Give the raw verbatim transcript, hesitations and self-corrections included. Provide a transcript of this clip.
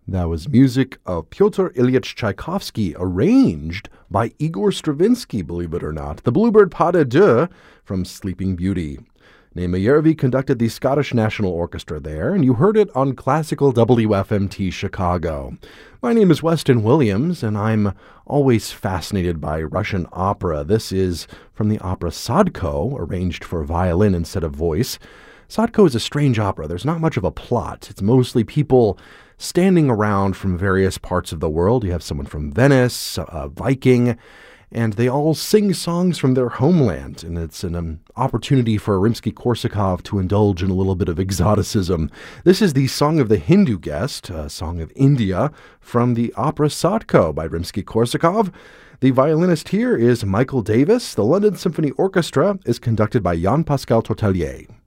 That was music of Pyotr Ilyich Tchaikovsky, arranged by Igor Stravinsky, believe it or not. The Bluebird Pas de Deux from Sleeping Beauty. Naima Yervi conducted the Scottish National Orchestra there, and you heard it on Classical W F M T Chicago. My name is Weston Williams, and I'm always fascinated by Russian opera. This is from the opera Sadko, arranged for violin instead of voice. Sadko is a strange opera. There's not much of a plot. It's mostly people standing around from various parts of the world. You have someone from Venice, a Viking, and they all sing songs from their homeland. And it's an um, opportunity for Rimsky-Korsakov to indulge in a little bit of exoticism. This is the Song of the Hindu Guest, a song of India, from the opera Sadko by Rimsky-Korsakov. The violinist here is Michael Davis. The London Symphony Orchestra is conducted by Jean-Pascal Tortelier.